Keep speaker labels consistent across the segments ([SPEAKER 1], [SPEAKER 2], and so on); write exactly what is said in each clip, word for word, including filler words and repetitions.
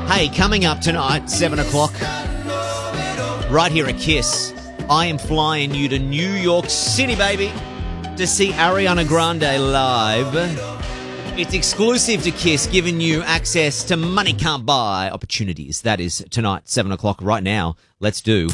[SPEAKER 1] Hey, coming up tonight, seven o'clock, right here at Kiss, I am flying you to New York City, baby, to see Ariana Grande live. It's exclusive to Kiss, giving you access to money can't buy opportunities. That is tonight, seven o'clock. Right now, let's do...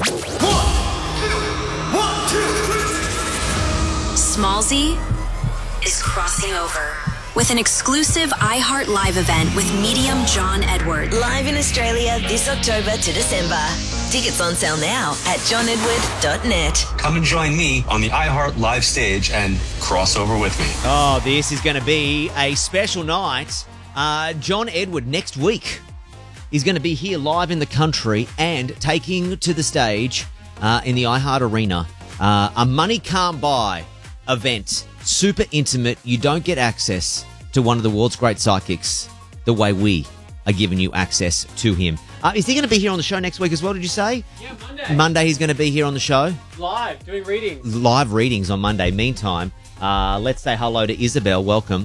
[SPEAKER 2] Smallzy is crossing over with an exclusive iHeart Live event with medium John Edward.
[SPEAKER 3] Live in Australia this October to December. Tickets on sale now at john edward dot net.
[SPEAKER 4] Come and join me on the iHeart Live stage and cross over with me.
[SPEAKER 1] Oh, this is going to be a special night. Uh, John Edward next week is going to be here live in the country and taking to the stage uh, in the iHeart Arena uh, a money can't buy event. Super intimate. You don't get access to one of the world's great psychics the way we are giving you access to him. Uh, is he going to be here on the show next week as well, did you say?
[SPEAKER 5] Yeah, Monday.
[SPEAKER 1] Monday he's going to be here on the show.
[SPEAKER 5] Live, doing readings.
[SPEAKER 1] Live readings on Monday. Meantime, uh, let's say hello to Isabel. Welcome.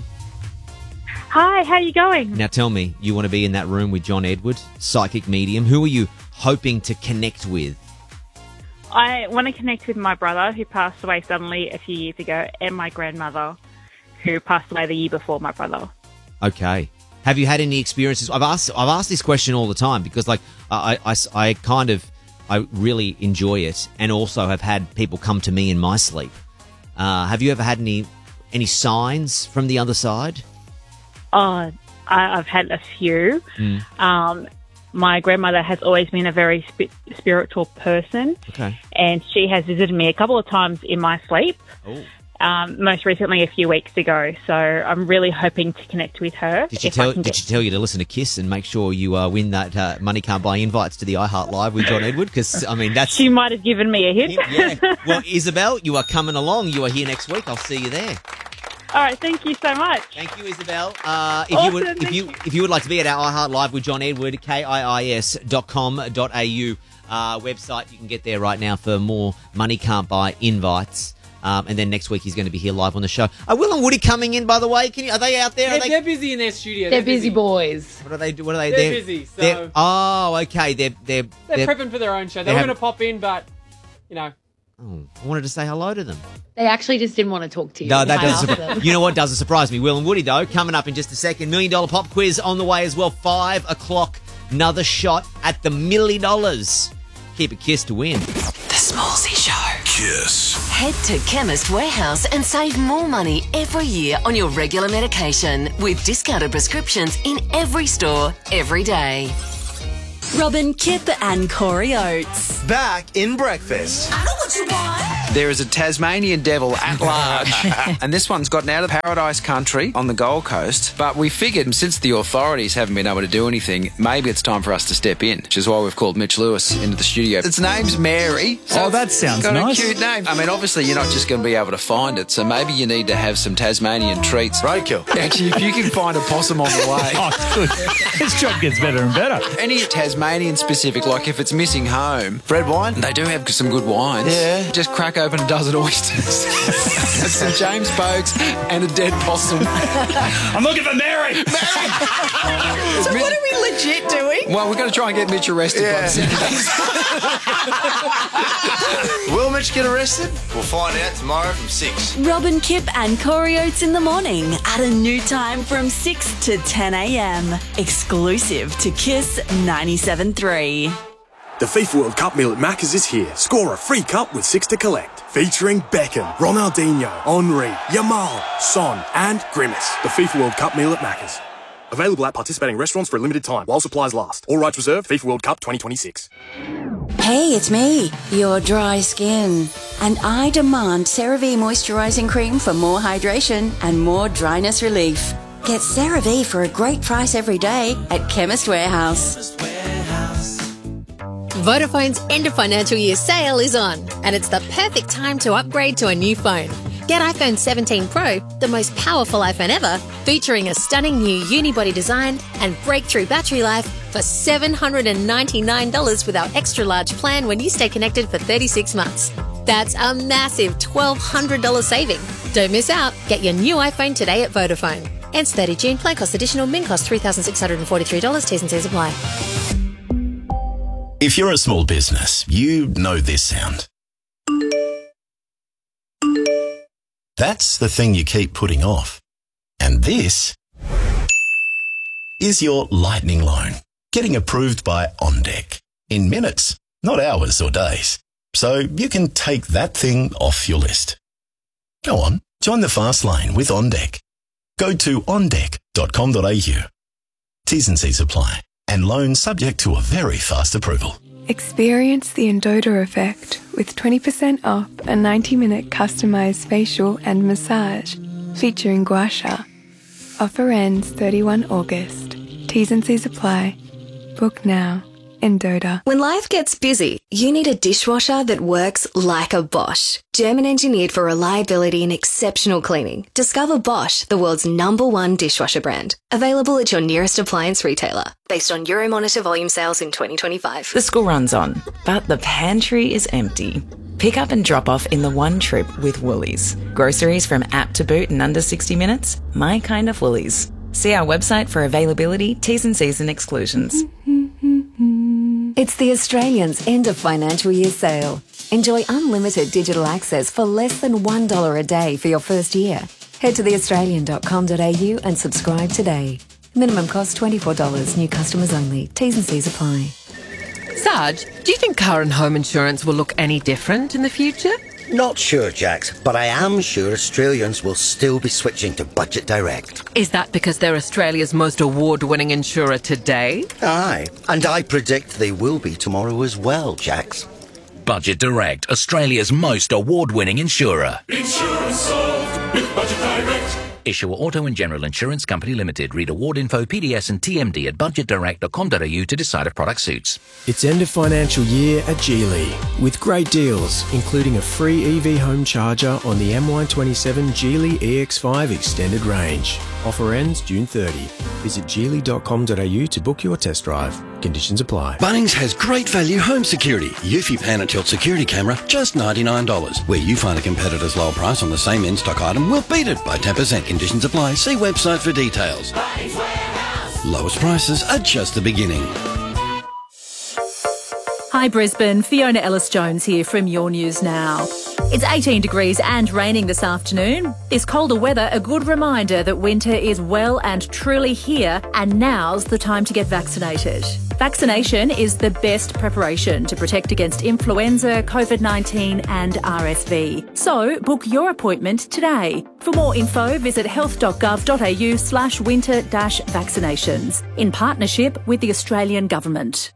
[SPEAKER 6] Hi, how are you going?
[SPEAKER 1] Now tell me, you want to be in that room with John Edward, psychic medium. Who are you hoping to connect with?
[SPEAKER 6] I want to connect with my brother who passed away suddenly a few years ago and my grandmother who passed away the year before my brother.
[SPEAKER 1] Okay. Have you had any experiences? I've asked I've asked this question all the time because, like, I, I, I kind of, I really enjoy it and also have had people come to me in my sleep. Uh, have you ever had any any signs from the other side?
[SPEAKER 6] Oh, I, I've had a few.
[SPEAKER 1] Mm.
[SPEAKER 6] Um, my grandmother has always been a very sp- spiritual person.
[SPEAKER 1] Okay.
[SPEAKER 6] And she has visited me a couple of times in my sleep.
[SPEAKER 1] Oh.
[SPEAKER 6] Um, most recently a few weeks ago. So I'm really hoping to connect with her.
[SPEAKER 1] Did she
[SPEAKER 6] if I
[SPEAKER 1] tell
[SPEAKER 6] can
[SPEAKER 1] Did
[SPEAKER 6] get-
[SPEAKER 1] she tell you to listen to Kiss and make sure you uh, win that uh, money can't buy invites to the iHeart Live with John Edward? Because I mean that's
[SPEAKER 6] She might have given me a hint.
[SPEAKER 1] yeah. Well, Isabel, you are coming along. You are here next week. I'll see you there.
[SPEAKER 6] All right, thank you so much.
[SPEAKER 1] Thank you, Isabel. Uh, if
[SPEAKER 6] Awesome,
[SPEAKER 1] you would, if
[SPEAKER 6] thank
[SPEAKER 1] you
[SPEAKER 6] you.
[SPEAKER 1] if you would like to be at our iHeart Live with John Edward, K I I S dot com dot A U uh, website, you can get there right now for more money can't buy invites. Um, and then next week he's going to be here live on the show. Are Will and Woody coming in? By the way, can you? Are they out there?
[SPEAKER 5] Yeah,
[SPEAKER 1] Are they?
[SPEAKER 5] they're busy in their studio.
[SPEAKER 7] They're busy boys.
[SPEAKER 1] What are they? What are they?
[SPEAKER 5] They're busy, so-
[SPEAKER 1] they're- oh, okay. They're they're
[SPEAKER 5] They're, prepping for their own show. They,
[SPEAKER 1] they
[SPEAKER 5] were
[SPEAKER 1] have-
[SPEAKER 5] going to pop in, but, you know.
[SPEAKER 1] Oh, I wanted to say hello to them.
[SPEAKER 7] They actually just didn't want to talk to you.
[SPEAKER 1] No, that
[SPEAKER 7] I
[SPEAKER 1] doesn't.
[SPEAKER 7] asked
[SPEAKER 1] Surpri-
[SPEAKER 7] them.
[SPEAKER 1] you know what doesn't surprise me? Will and Woody, though, coming up in just a second. Million dollar pop quiz on the way as well. Five o'clock. Another shot at the million dollars. Keep it Kiss to win.
[SPEAKER 2] The Smallzy Show.
[SPEAKER 8] Kiss.
[SPEAKER 3] Head to Chemist Warehouse and save more money every year on your regular medication with discounted prescriptions in every store, every day.
[SPEAKER 2] Robin Kip and Corey Oates.
[SPEAKER 9] Back in breakfast.
[SPEAKER 3] I know what you want.
[SPEAKER 10] There is a Tasmanian devil at large, and this one's gotten out of Paradise Country on the Gold Coast. But we figured since the authorities haven't been able to do anything, maybe it's time for us to step in, which is why we've called Mitch Lewis into the studio. Its name's Mary.
[SPEAKER 11] Oh, that sounds
[SPEAKER 10] it's got
[SPEAKER 11] nice.
[SPEAKER 10] a cute name. I mean, obviously you're not just going to be able to find it, so maybe you need to have some Tasmanian treats.
[SPEAKER 9] Roadkill.
[SPEAKER 10] Actually, if you can find a possum on the way.
[SPEAKER 11] Oh, good. This job gets better and better.
[SPEAKER 10] Any Tasmanian specific, like if it's missing home,
[SPEAKER 9] Red wine.
[SPEAKER 10] they do have some good wines.
[SPEAKER 9] Yeah.
[SPEAKER 10] Just crack open a dozen oysters. Some James Bogues and a dead possum.
[SPEAKER 11] I'm looking for Mary.
[SPEAKER 3] So what are we legit doing?
[SPEAKER 10] Well, we're going to try and get Mitch arrested by
[SPEAKER 9] Yeah.
[SPEAKER 10] the citizens.
[SPEAKER 9] Will Mitch get arrested? We'll find out tomorrow from six.
[SPEAKER 2] Robin Kip and Corey Oates in the morning at a new time from six to ten a.m. Exclusive to Kiss ninety-seven point three.
[SPEAKER 12] The FIFA World Cup meal at Macca's is here. Score a free cup with six to collect. Featuring Beckham, Ronaldinho, Henry, Yamal, Son and Grimace. The FIFA World Cup meal at Macca's. Available at participating restaurants for a limited time while supplies last. All rights reserved. FIFA World Cup twenty twenty-six.
[SPEAKER 13] Hey, it's me, your dry skin. And I demand CeraVe Moisturising Cream for more hydration and more dryness relief. Get CeraVe for a great price every day at Chemist Warehouse.
[SPEAKER 14] Vodafone's end of financial year sale is on, and it's the perfect time to upgrade to a new phone. Get iPhone seventeen Pro, the most powerful iPhone ever, featuring a stunning new unibody design and breakthrough battery life for seven hundred ninety-nine dollars with our extra large plan when you stay connected for thirty-six months. That's a massive twelve hundred dollars saving. Don't miss out. Get your new iPhone today at Vodafone. Ends thirtieth of June. Plan cost additional. Min cost three thousand six hundred forty-three dollars. T's and C's apply.
[SPEAKER 8] If you're a small business, you know this sound. That's the thing you keep putting off. And this is your lightning loan, getting approved by OnDeck in minutes, not hours or days. So you can take that thing off your list. Go on, join the fast lane with OnDeck. Go to on deck dot com dot a u. T's and C's apply, and loan subject to a very fast approval.
[SPEAKER 15] Experience the Endota effect with twenty percent off a ninety minute customised facial and massage featuring gua sha. Offer ends thirty-first of August. T's and C's apply. Book now. Endota.
[SPEAKER 16] When life gets busy, you need a dishwasher that works like a Bosch. German engineered for reliability and exceptional cleaning. Discover Bosch, the world's number one dishwasher brand. Available at your nearest appliance retailer. Based on Euromonitor volume sales in twenty twenty-five.
[SPEAKER 17] The school runs on, but the pantry is empty. Pick up and drop off in the one trip with Woolies. Groceries from app to boot in under sixty minutes. My kind of Woolies. See our website for availability, T's and C's and exclusions.
[SPEAKER 18] It's the Australians' end of financial year sale. Enjoy unlimited digital access for less than one dollar a day for your first year. Head to the australian dot com dot a u and subscribe today. Minimum cost twenty-four dollars. New customers only. T's and C's apply.
[SPEAKER 19] Sarge, do you think car and home insurance will look any different in the future?
[SPEAKER 20] Not sure, Jax, but I am sure Australians will still be switching to Budget Direct.
[SPEAKER 19] Is that because they're Australia's most award-winning insurer today?
[SPEAKER 20] Aye, and I predict they will be tomorrow as well, Jax.
[SPEAKER 21] Budget Direct, Australia's most award-winning insurer.
[SPEAKER 22] Insurance solved with Budget Direct.
[SPEAKER 21] Issuer Auto and General Insurance Company Limited. Read award info, P D S and T M D at budget direct dot com dot a u to decide if product suits.
[SPEAKER 23] It's end of financial year at Geely with great deals, including a free E V home charger on the M Y twenty-seven Geely E X five Extended Range. Offer ends June thirtieth. Visit geely dot com dot a u to book your test drive. Conditions apply.
[SPEAKER 24] Bunnings has great value home security. Eufy Pan-Tilt security camera, just ninety-nine dollars. Where you find a competitor's low price on the same in-stock item, we'll beat it by ten percent. Conditions apply. See website for details. Lowest prices are just the beginning.
[SPEAKER 25] Hi Brisbane, Fiona Ellis-Jones here from Your News Now. It's eighteen degrees and raining this afternoon. This colder weather, a good reminder that winter is well and truly here, and now's the time to get vaccinated. Vaccination is the best preparation to protect against influenza, COVID nineteen and R S V. So book your appointment today. For more info, visit health dot gov dot a u slash winter dash vaccinations in partnership with the Australian Government.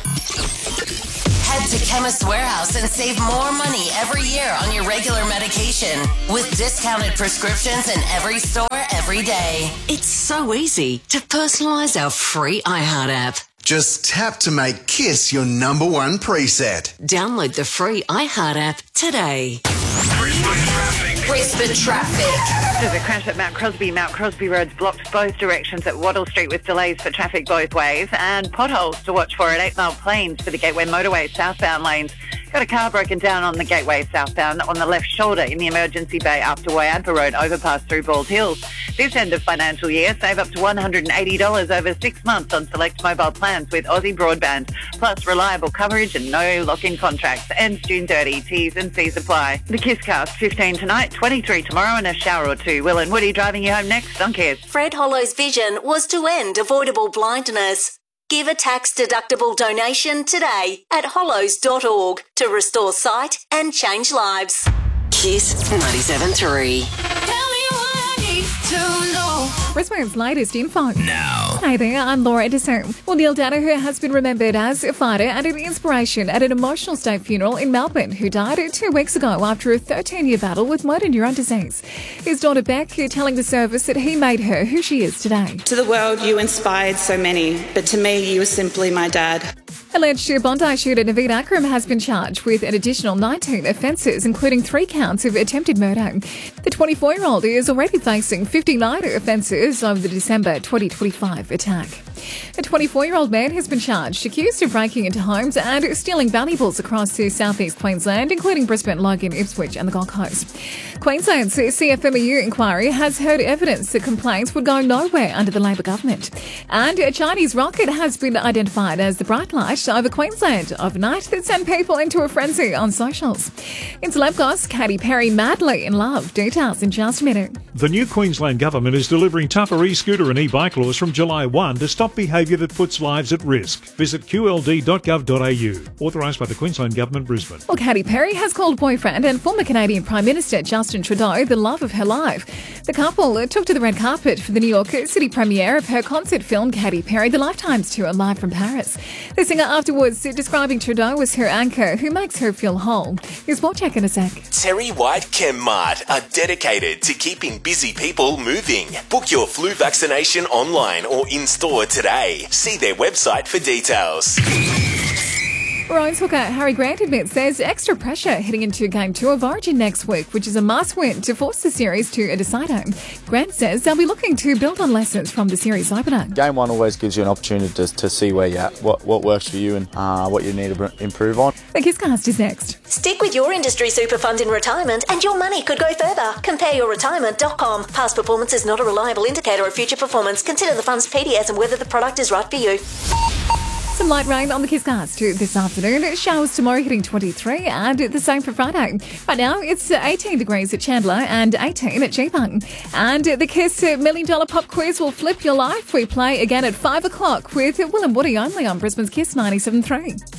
[SPEAKER 3] Head to Chemist Warehouse and save more money every year on your regular medication with discounted prescriptions in every store every day.
[SPEAKER 26] It's so easy to personalise our free iHeart app.
[SPEAKER 27] Just tap to make KISS your number one preset.
[SPEAKER 26] Download the free iHeart app today.
[SPEAKER 3] Brisbane traffic.
[SPEAKER 28] There's a crash at Mount Crosby. Mount Crosby Road's blocked both directions at Wattle Street with delays for traffic both ways, and potholes to watch for at eight Mile Plains for the Gateway Motorway southbound lanes. Got a car broken down on the Gateway southbound on the left shoulder in the emergency bay after Wayampa Road overpass through Bald Hills. This end of financial year, save up to one hundred eighty dollars over six months on select mobile plans with Aussie Broadband, plus reliable coverage and no lock-in contracts. Ends June thirtieth. T's and C's apply. The KISScast, fifteen tonight, twenty-three tomorrow and a shower or two. Will and Woody driving you home next on KISS.
[SPEAKER 13] Fred Hollow's vision was to end avoidable blindness. Give a tax-deductible donation today at hollows dot org to restore sight and change lives.
[SPEAKER 26] KISS ninety-seven point three.
[SPEAKER 29] Brisbane's latest info.
[SPEAKER 21] Now.
[SPEAKER 29] Hey there, I'm Laura Edison. Well, Neil Danaher has been remembered as a fighter and an inspiration at an emotional state funeral in Melbourne, who died two weeks ago after a thirteen-year battle with motor neuron disease. His daughter Beck telling the service that he made her who she is today.
[SPEAKER 30] To the world, you inspired so many, but to me, you were simply my dad.
[SPEAKER 29] Alleged Bondi shooter Naveed Akram has been charged with an additional nineteen offences, including three counts of attempted murder. The twenty-four-year-old is already facing fifty-nine offences over the December twenty twenty-five attack. A twenty-four-year-old man has been charged, accused of breaking into homes and stealing valuables across to southeast Queensland, including Brisbane, Logan, Ipswich and the Gold Coast. Queensland's C F M E U inquiry has heard evidence that complaints would go nowhere under the Labor government. And a Chinese rocket has been identified as the bright light over Queensland overnight that sent people into a frenzy on socials. In celeb goss, Katy Perry madly in love. Details in just a minute.
[SPEAKER 1] The new Queensland government is delivering tougher e-scooter and e-bike laws from July first to stop behaviour that puts lives at risk. Visit q l d dot gov dot a u. Authorised by the Queensland Government, Brisbane.
[SPEAKER 29] Well, Katy Perry has called boyfriend and former Canadian Prime Minister Justin Trudeau the love of her life. The couple took to the red carpet for the New York City premiere of her concert film Katy Perry, The Lifetimes Tour, live from Paris. The singer afterwards describing Trudeau as her anchor who makes her feel whole. Here's more check in a sec.
[SPEAKER 2] Terry White Chemmart are dedicated to keeping busy people moving. Book your flu vaccination online or in-store today. See their website for details.
[SPEAKER 29] Royals hooker Harry Grant admits there's extra pressure heading into Game two of Origin next week, which is a must-win to force the series to a decider. Grant says they'll be looking to build on lessons from the series opener.
[SPEAKER 4] Game one always gives you an opportunity to, to see where you're at, what, what works for you and uh, what you need to improve on.
[SPEAKER 29] The Kisscast is next.
[SPEAKER 5] Stick with your industry super fund in retirement and your money could go further. compare your retirement dot com. Past performance is not a reliable indicator of future performance. Consider the fund's P D S and whether the product is right for you.
[SPEAKER 29] Some light rain on the Kisscast this afternoon. Showers tomorrow hitting twenty-three and the same for Friday. Right now it's eighteen degrees at Chandler and eighteen at Geelong. And the Kiss Million Dollar Pop Quiz will flip your life. We play again at five o'clock with Will and Woody only on Brisbane's Kiss ninety-seven point three.